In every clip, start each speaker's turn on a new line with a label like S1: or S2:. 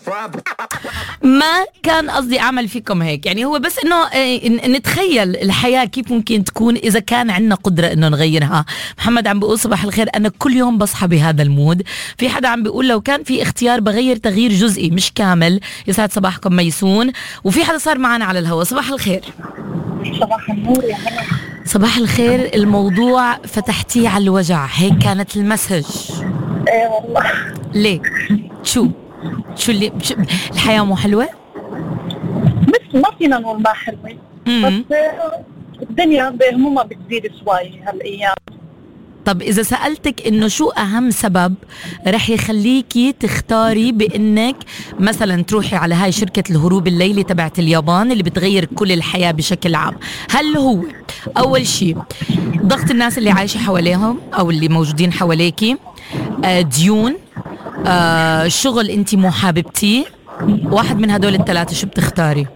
S1: ما كان قصدي أعمل فيكم هيك، يعني هو بس إنه نتخيل الحياة كيف ممكن تكون إذا كان عندنا قدرة إنه نغيرها. محمد عم بيقول صباح الخير، أنا كل يوم بصحى بهذا المود. في حدا عم بيقول لو كان في اختيار بغير تغيير جزئي مش كامل. يسعد صباحكم ميسون. وفي حدا صار معنا على الهواء. صباح الخير.
S2: صباح النور يا هلا.
S1: صباح الخير. الموضوع فتحتيه على الوجع، هيك كانت المسج.
S2: ايه والله.
S1: ليه؟ شو اللي الحياة مو حلوة؟
S2: بس ما فينا نقول ما حلوة، بس الدنيا بهمومها بتزيد شوي هالايام.
S1: طب إذا سألتك إنه شو أهم سبب رح يخليكي تختاري بإنك مثلا تروحي على هاي شركة الهروب الليلي تبعت اليابان اللي بتغير كل الحياة بشكل عام، هل هو أول شيء ضغط الناس اللي عايشة حواليهم أو اللي موجودين حواليكي، ديون، شغل أنت مو حاببتيه؟ واحد من هدول الثلاثة شو بتختاري؟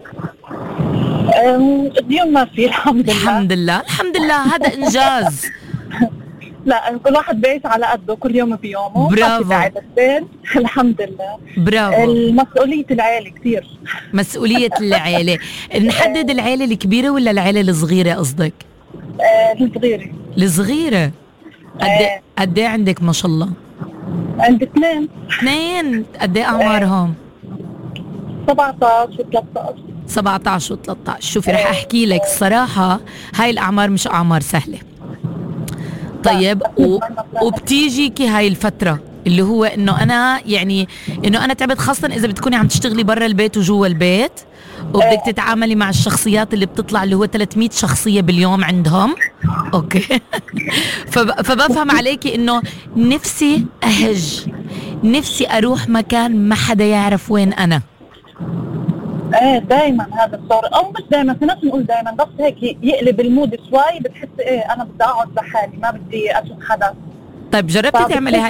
S2: اليوم ما في الحمد لله.
S1: الحمد لله الحمد لله، هذا إنجاز.
S2: لا كل واحد بيعيش على قده، كل يوم بيومه.
S1: برافو.
S2: الحمد لله.
S1: برافو.
S2: المسؤولية العائلة كثير.
S1: مسؤولية العائلة. نحدد العائلة الكبيرة ولا العائلة الصغيرة قصدك؟
S2: الصغيرة.
S1: الصغيرة. قد ايه عندك ما شاء الله؟
S2: عندي اثنين.
S1: قد ايه أعمارهم؟
S2: 17 و13.
S1: 17 و13. شوفي رح أحكي لك الصراحة، هاي الأعمار مش أعمار سهلة. طيب وبتيجيكي هاي الفترة اللي هو انه انا يعني انه انا تعبت، خاصة اذا بتكوني عم تشتغلي برا البيت وجوا البيت وبدك تتعاملي مع الشخصيات اللي بتطلع اللي هو 300 شخصية باليوم عندهم. اوكي. فبفهم عليكي انه نفسي اهج، نفسي اروح مكان ما حدا يعرف وين انا.
S2: ايه دايما هذا الصار، او مش دايما، في ناس نقول دايما، بس هيك يقلب المود شوي، بتحس ايه انا بدي اقعد لحالي، ما بدي اشوف حدا.
S1: طيب جربتي تعملي